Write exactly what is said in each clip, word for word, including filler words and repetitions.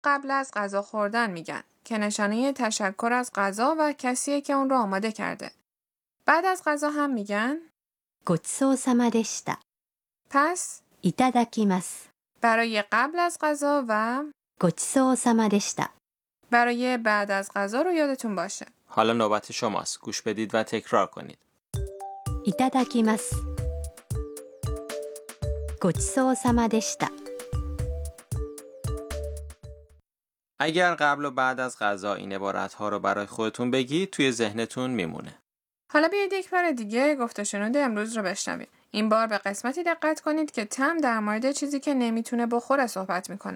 قبل از غذا خوردن میگن که نشانه تشکر از غذا و کسیه که اون رو آماده کرده. بعد از غذا هم میگن ごちそうさまでした。 پس いただきます。 برای قبل از غذا و ごちそうさまでした。 برای بعد از غذا رو یادتون باشه. حالا نوبت شماست. گوش بدید و تکرار کنید. いただきます。ごちそうさまでした。 اگر قبل و بعد از غذا این عبارت‌ها رو برای خودتون بگید توی ذهنتون میمونه. حالا بیایید یک بار دیگه گفت و شنود امروز رو بشنوید. این بار به قسمتی دقت کنید که تم در مورد چیزی که نمیتونه بخوره صحبت میکنه.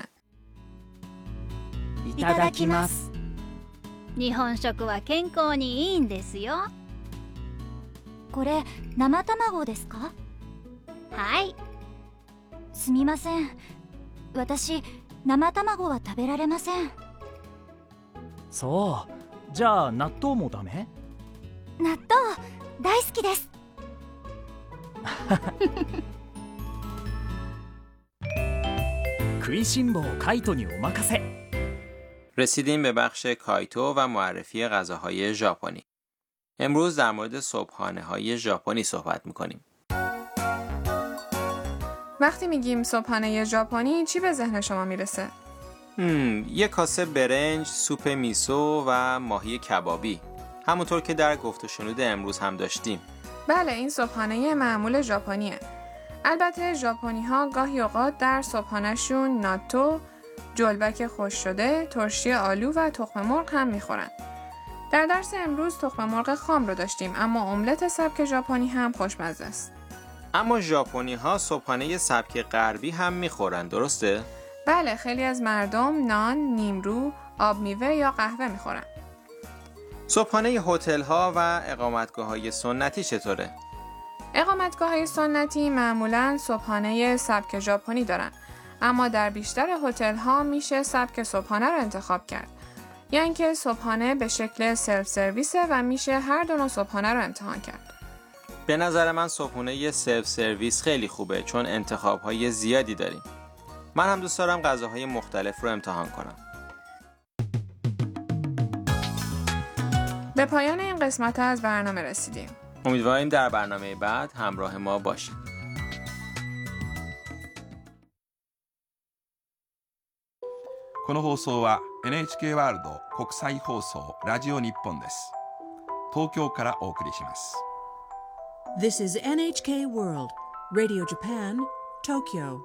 いただきます。日本食は健康にいいんですよ。これ生卵ですか？はい。すみません。私生卵は食べられません。 そう。じゃあ納豆もダメ？ 納豆大好きです。 食いしん坊カイトにお任せ。 رسیدیم به بخش کایتو و معرفی غذاهای ژاپنی. امروز در مورد صبحانه‌های ژاپنی صحبت می‌کنیم. وقتی میگیم صبحانه ژاپنی چی به ذهن شما میرسه؟ هم، یک کاسه برنج، سوپ میسو و ماهی کبابی. همونطور که در گفت و شنود امروز هم داشتیم. بله، این صبحانه معمول ژاپنیه. البته ژاپنی‌ها گاهی اوقات در صبحانه‌شون ناتو، جلبک خشک شده، ترشی آلو و تخم مرغ هم میخورن. در درس امروز تخم مرغ خام رو داشتیم، اما املت سبک ژاپنی هم خوشمزه است. اما ژاپنی‌ها صبحانه سبک غربی هم میخورن، درسته؟ بله، خیلی از مردم نان، نیمرو، آب میوه یا قهوه میخورن. صبحانه هتل‌ها و اقامتگاه‌های سنتی چطوره؟ اقامتگاه‌های سنتی معمولاً صبحانه سبک ژاپنی دارن، اما در بیشتر هتل‌ها میشه سبک صبحانه رو انتخاب کرد. یعنی که صبحانه به شکل سلف سرویسه و میشه هر دو نوع صبحانه رو امتحان کرد. به نظر من صبحانه سلف سرویس خیلی خوبه چون انتخاب‌های زیادی داریم. من هم دوست دارم غذاهای مختلف رو امتحان کنم. به پایان این قسمت از برنامه رسیدیم. امیدواریم در برنامه بعد همراه ما باشید. この放送は エヌエイチケー ワールド国際放送ラジオ日本です。東京からお送りします。 This is エヌエイチケー World Radio Japan, Tokyo.